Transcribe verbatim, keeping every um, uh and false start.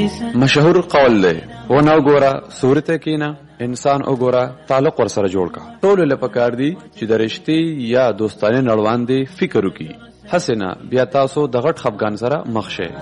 مشهور قول دی ونه وګوره صورت کینا انسان وګوره تعلق ور سره جوړ کا. ټول له پکار دی چې د رشتي یا دوستانه نړوان دی فکر وکي. حسنا بیا تاسو د غټ خفګان سره مخ شئ.